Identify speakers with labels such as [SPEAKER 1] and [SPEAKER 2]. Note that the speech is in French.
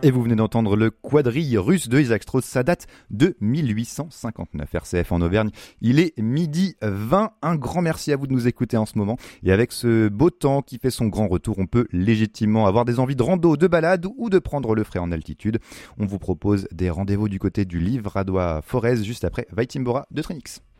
[SPEAKER 1] Et vous venez d'entendre le quadrille russe de Isaac Strauss, ça date de 1859. RCF en Auvergne, il est 12h20. Un grand merci à vous de nous écouter en ce moment. Et avec ce beau temps qui fait son grand retour, on peut légitimement avoir des envies de rando, de balade ou de prendre le frais en altitude. On vous propose des rendez-vous du côté du Livradois Forez juste après Vaitimbora de Trinix.